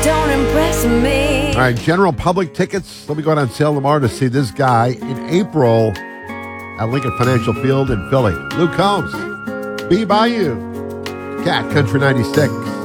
don't impress me. All right, general public tickets. Let me go out on sale tomorrow to see this guy in April at Lincoln Financial Field in Philly. Luke Combs, Be By You, Cat Country 96.